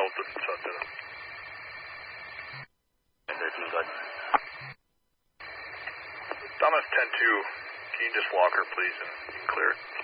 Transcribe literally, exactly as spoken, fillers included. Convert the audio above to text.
with the shot to them. ten thirteen, go ahead. Thomas ten two, can you just walk her, please, and you can clear it?